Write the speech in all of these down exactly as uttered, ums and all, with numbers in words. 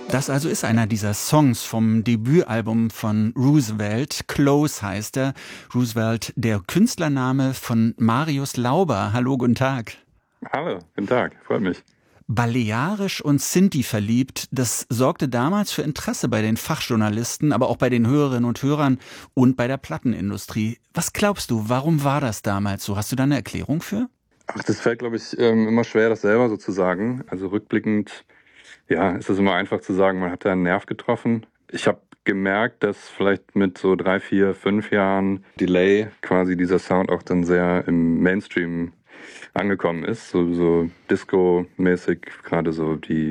Das also ist einer dieser Songs vom Debütalbum von Roosevelt. Close heißt er. Roosevelt, der Künstlername von Marius Lauber. Hallo, guten Tag. Hallo, guten Tag, freut mich. Balearisch und Sinti verliebt, das sorgte damals für Interesse bei den Fachjournalisten, aber auch bei den Hörerinnen und Hörern und bei der Plattenindustrie. Was glaubst du, warum war das damals so? Hast du da eine Erklärung für? Ach, das fällt, glaube ich, immer schwer, das selber so zu sagen. Also rückblickend, ja, ist es immer einfach zu sagen, man hat da einen Nerv getroffen. Ich habe gemerkt, dass vielleicht mit so drei, vier, fünf Jahren Delay quasi dieser Sound auch dann sehr im Mainstream angekommen ist. So, so Disco-mäßig, gerade so die,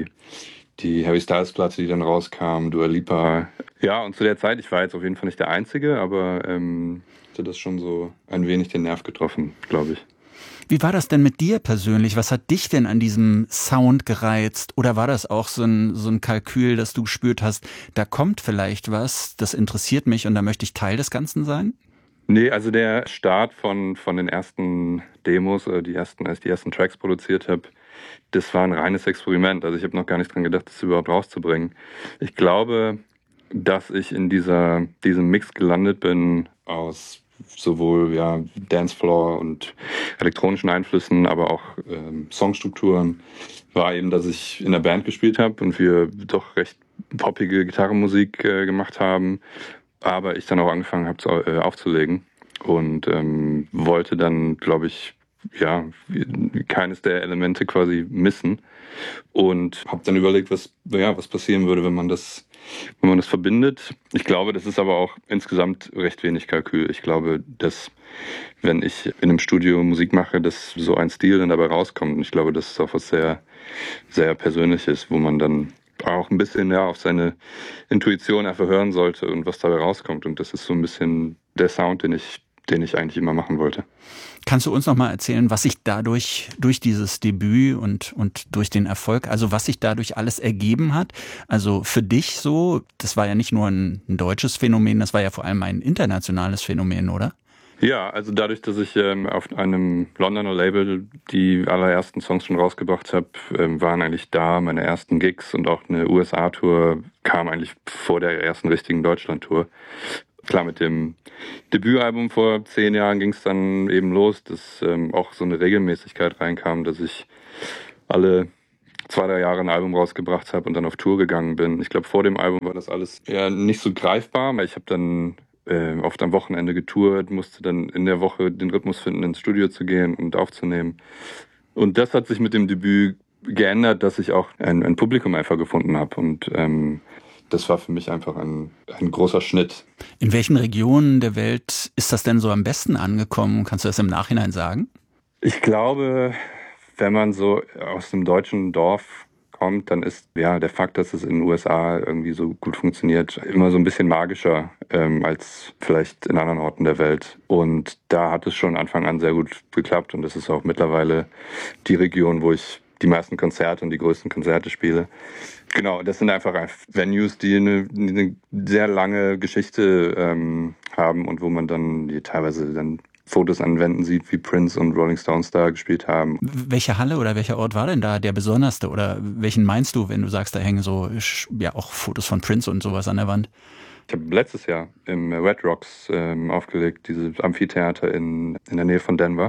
die Harry Styles-Platte, die dann rauskam, Dua Lipa. Ja, und zu der Zeit, ich war jetzt auf jeden Fall nicht der Einzige, aber ähm, hatte das schon so ein wenig den Nerv getroffen, glaube ich. Wie war das denn mit dir persönlich? Was hat dich denn an diesem Sound gereizt? Oder war das auch so ein, so ein Kalkül, dass du gespürt hast, da kommt vielleicht was, das interessiert mich und da möchte ich Teil des Ganzen sein? Nee, also der Start von, von den ersten Demos, die ersten, als ich die ersten Tracks produziert habe, das war ein reines Experiment. Also ich habe noch gar nicht dran gedacht, das überhaupt rauszubringen. Ich glaube, dass ich in dieser, diesem Mix gelandet bin aus sowohl ja, Dancefloor und elektronischen Einflüssen, aber auch ähm, Songstrukturen, war eben, dass ich in einer Band gespielt habe und wir doch recht poppige Gitarrenmusik äh, gemacht haben, aber ich dann auch angefangen habe zu, äh, aufzulegen und ähm, wollte dann, glaube ich, ja, keines der Elemente quasi missen und habe dann überlegt, was, ja, was passieren würde, wenn man das wenn man das verbindet. Ich glaube, das ist aber auch insgesamt recht wenig Kalkül. Ich glaube, dass wenn ich in einem Studio Musik mache, dass so ein Stil dann dabei rauskommt. Und ich glaube, das ist auch was sehr, sehr Persönliches, wo man dann auch ein bisschen ja, auf seine Intuition einfach hören sollte und was dabei rauskommt. Und das ist so ein bisschen der Sound, den ich, den ich eigentlich immer machen wollte. Kannst du uns noch mal erzählen, was sich dadurch, durch dieses Debüt und, und durch den Erfolg, also was sich dadurch alles ergeben hat? Also für dich so, das war ja nicht nur ein, ein deutsches Phänomen, das war ja vor allem ein internationales Phänomen, oder? Ja, also dadurch, dass ich ähm, auf einem Londoner Label die allerersten Songs schon rausgebracht habe, ähm, waren eigentlich da meine ersten Gigs und auch eine U S A-Tour kam eigentlich vor der ersten richtigen Deutschland-Tour. Klar, mit dem Debütalbum vor zehn Jahren ging es dann eben los, dass ähm, auch so eine Regelmäßigkeit reinkam, dass ich alle zwei, drei Jahre ein Album rausgebracht habe und dann auf Tour gegangen bin. Ich glaube, vor dem Album war das alles eher nicht so greifbar, weil ich habe dann äh, oft am Wochenende getourt, musste dann in der Woche den Rhythmus finden, ins Studio zu gehen und aufzunehmen. Und das hat sich mit dem Debüt geändert, dass ich auch ein, ein Publikum einfach gefunden habe und ähm, das war für mich einfach ein, ein großer Schnitt. In welchen Regionen der Welt ist das denn so am besten angekommen? Kannst du das im Nachhinein sagen? Ich glaube, wenn man so aus einem deutschen Dorf kommt, dann ist ja der Fakt, dass es in den U S A irgendwie so gut funktioniert, immer so ein bisschen magischer ähm, als vielleicht in anderen Orten der Welt. Und da hat es schon Anfang an sehr gut geklappt und das ist auch mittlerweile die Region, wo ich die meisten Konzerte und die größten Konzerte spiele. Genau, das sind einfach Venues, die eine, eine sehr lange Geschichte ähm, haben und wo man dann die teilweise dann Fotos an Wänden sieht, wie Prince und Rolling Stones da gespielt haben. Welche Halle oder welcher Ort war denn da der besonderste? Oder welchen meinst du, wenn du sagst, da hängen so ja auch Fotos von Prince und sowas an der Wand? Ich habe letztes Jahr im Red Rocks ähm, aufgelegt, dieses Amphitheater in, in der Nähe von Denver.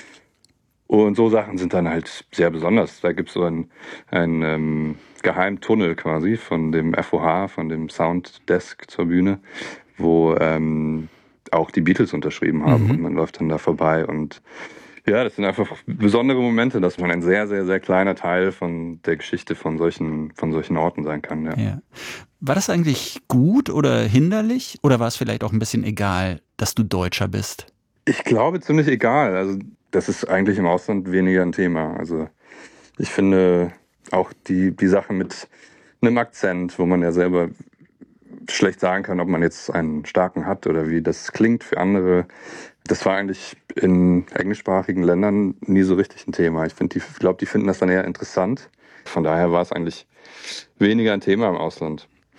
Und so Sachen sind dann halt sehr besonders. Da gibt es so einen, einen ähm, Geheimtunnel quasi von dem F O H, von dem Sounddesk zur Bühne, wo ähm, auch die Beatles unterschrieben haben. Mhm. Und man läuft dann da vorbei. Und ja, das sind einfach besondere Momente, dass man ein sehr, sehr, sehr kleiner Teil von der Geschichte von solchen, von solchen Orten sein kann. Ja. Ja. War das eigentlich gut oder hinderlich? Oder war es vielleicht auch ein bisschen egal, dass du Deutscher bist? Ich glaube, ziemlich egal. Also das ist eigentlich im Ausland weniger ein Thema. Also ich finde auch die, die Sache mit einem Akzent, wo man ja selber schlecht sagen kann, ob man jetzt einen starken hat oder wie das klingt für andere, das war eigentlich in englischsprachigen Ländern nie so richtig ein Thema. Ich finde, ich glaube, die finden das dann eher interessant. Von daher war es eigentlich weniger ein Thema im Ausland.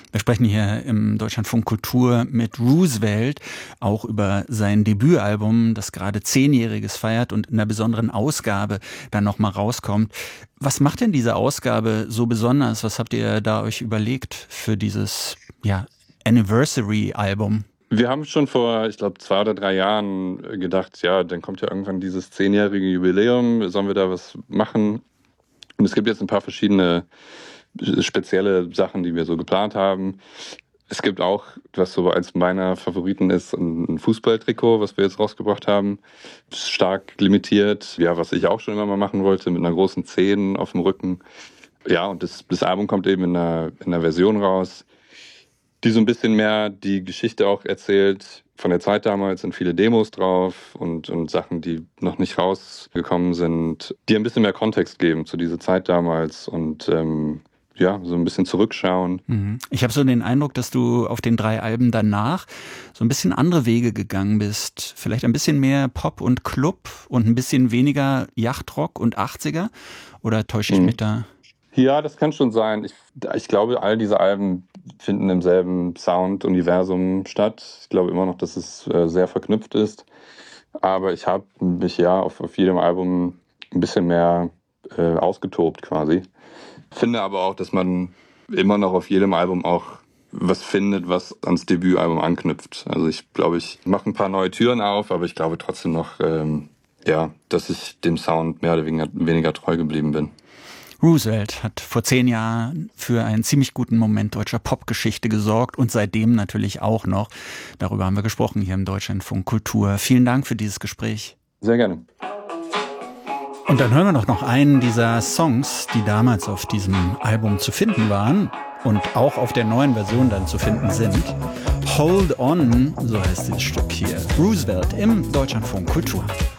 Wir sprechen hier im Deutschlandfunk Kultur mit Roosevelt auch über sein Debütalbum, das gerade Zehnjähriges feiert und in einer besonderen Ausgabe dann nochmal rauskommt. Was macht denn diese Ausgabe so besonders? Was habt ihr da euch überlegt für dieses ja, Anniversary-Album? Wir haben schon vor, ich glaube, zwei oder drei Jahren gedacht, ja, dann kommt ja irgendwann dieses zehnjährige Jubiläum, sollen wir da was machen? Und es gibt jetzt ein paar verschiedene spezielle Sachen, die wir so geplant haben. Es gibt auch, was so eins meiner Favoriten ist, ein Fußballtrikot, was wir jetzt rausgebracht haben. Stark limitiert, ja, was ich auch schon immer mal machen wollte, mit einer großen Zehn auf dem Rücken. Ja, und das, das Album kommt eben in einer, in einer Version raus, die so ein bisschen mehr die Geschichte auch erzählt. Von der Zeit damals sind viele Demos drauf und, und Sachen, die noch nicht rausgekommen sind, die ein bisschen mehr Kontext geben zu dieser Zeit damals und ähm, ja, so ein bisschen zurückschauen. Ich habe so den Eindruck, dass du auf den drei Alben danach so ein bisschen andere Wege gegangen bist. Vielleicht ein bisschen mehr Pop und Club und ein bisschen weniger Yachtrock und achtziger? Oder täusche ich mich da? Ja, das kann schon sein. Ich, ich glaube, all diese Alben finden im selben Sound-Universum statt. Ich glaube immer noch, dass es äh, sehr verknüpft ist. Aber ich habe mich ja auf, auf jedem Album ein bisschen mehr äh, ausgetobt quasi. Finde aber auch, dass man immer noch auf jedem Album auch was findet, was ans Debütalbum anknüpft. Also ich glaube, ich mache ein paar neue Türen auf, aber ich glaube trotzdem noch, ähm, ja, dass ich dem Sound mehr oder weniger, weniger treu geblieben bin. Roosevelt hat vor zehn Jahren für einen ziemlich guten Moment deutscher Popgeschichte gesorgt und seitdem natürlich auch noch. Darüber haben wir gesprochen hier im Deutschlandfunk Kultur. Vielen Dank für dieses Gespräch. Sehr gerne. Und dann hören wir doch noch einen dieser Songs, die damals auf diesem Album zu finden waren und auch auf der neuen Version dann zu finden sind. Hold On, so heißt dieses Stück hier. Roosevelt im Deutschlandfunk Kultur.